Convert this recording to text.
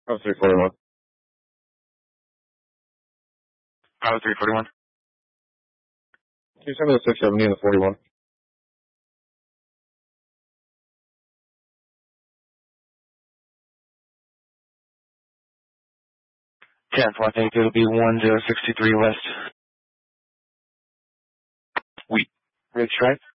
Oh, 341. Oh, 341. Can you send me the 670 and the 41? I think it'll be 1063 West. Wheat. Ridge Drive.